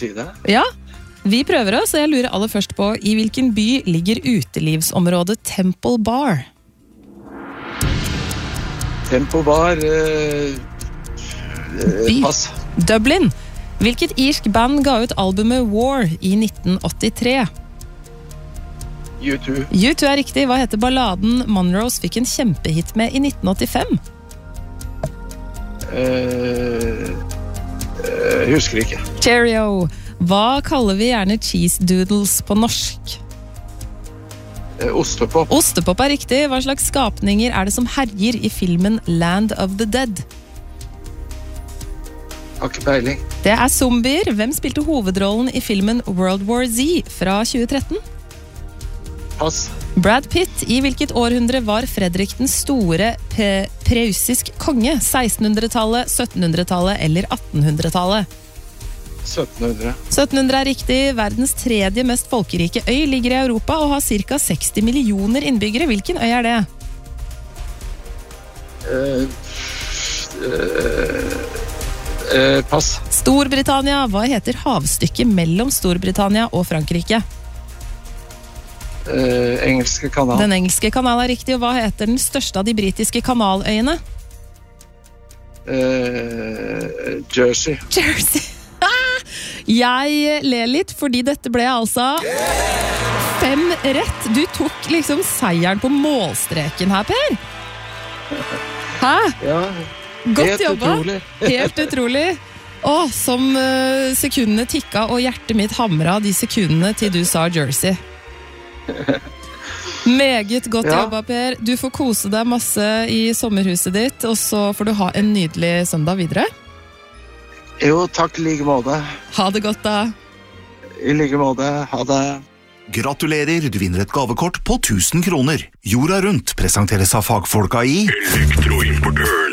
si det? Ja, vi prøver oss, og jeg lurer aller først på i hvilken by ligger utelivsområdet Temple Bar? Temple Bar, pass. Dublin. Hvilket irsk band ga ut albumet War i 1983? U2. U2 er riktig. Hva heter balladen Monrose fikk en kjempehit med i 1985? Husker ikke. Cheerio. Hva kaller vi gjerne cheese doodles på norsk? Ostepop. Ostepop er riktig. Hva slags skapninger er det som herjer i filmen Land of the Dead? Har ikke peiling. Det er zombier. Hvem spilte hovedrollen i filmen World War Z fra 2013? Pass. Brad Pitt. I hvilket århundre var Fredrik den store preussisk konge? 1600-tallet, 1700-tallet eller 1800-tallet? 1700. 1700 er riktig. Verdens tredje mest folkerike øy ligger i Europa og har ca. 60 millioner innbyggere. Hvilken øy er det? Pass. Storbritannia. Hva heter havstykket mellom Storbritannia og Frankrike? Engelske kanal. Den engelske kanal er riktig, og hva heter den største av de britiske kanaløyene? Jersey. Jersey. Jeg ler litt, fordi dette ble altså 5 rett. Du tok liksom seieren på målstreken her, Per. Hæ? Ja, Godt helt jobba. utrolig. Helt utrolig. Som sekundene tikka og hjertet mitt hamra de sekundene til du sa Jersey. Meget godt jobba, Per. Du får kose deg masse i sommerhuset ditt, og så får du ha en nydelig søndag videre. Jo, takk i like måte. Ha det godt da. I like måte. Ha det. Gratulerer, du vinner et gavekort på 1000 kroner. Jorda rundt presenteres av fagfolka i Elektroimportøren.